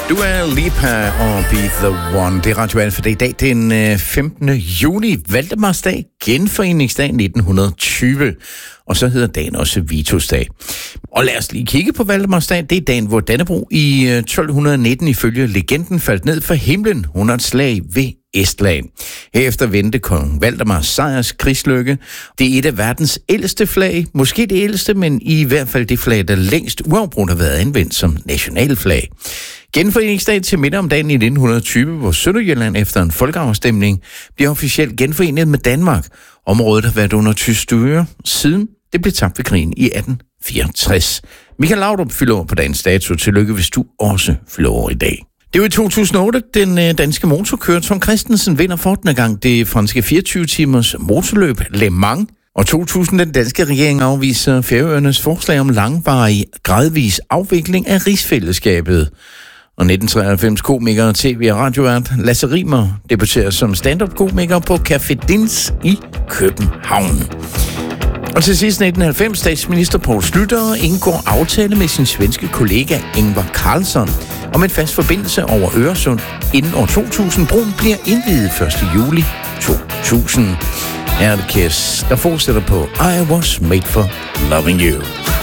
Dua Lipa og Be The One. Det er Radio Alfa. Det er i dag den 15. juni, Valdemarsdag, genforeningsdag 1920. Og så hedder dagen også Vitusdag. Og lad os lige kigge på Valdemarsdag. Det er dagen, hvor Dannebrog i 1219 ifølge legenden faldt ned fra himlen under et slag ved Estland. Herefter vendte kong Valdemars sejrs krigslykke. Det er et af verdens ældste flag. Måske det ældste, men i hvert fald det flag, der længst uafbrudt har været anvendt som nationalflag. Genforeningsdag til midt om dagen i 1920, hvor Sønderjylland efter en folkeafstemning bliver officielt genforenet med Danmark. Området har været under tysk styre siden det blev tabt ved krigen i 1864. Michael Laudrup fylder over på dagens dato. Tillykke, hvis du også fylder over i dag. Det var i 2008, den danske motorkører Tom Kristensen vinder for 8. gang det franske 24-timers motorløb Le Mans. Og 2000, den danske regering afviser Færøernes forslag om langvarig, gradvis afvikling af rigsfællesskabet. Og 1993 komiker og tv- og radiovært Lasse Rimmer debuterer som stand-up-komiker på Café Dins i København. Og til sidst 1990, statsminister Poul Schlüter indgår aftale med sin svenske kollega Ingvar Carlsson om en fast forbindelse over Øresund inden år 2000. Broen bliver indviet 1. juli 2000. Er det Kiss, der fortsætter på I Was Made For Loving You.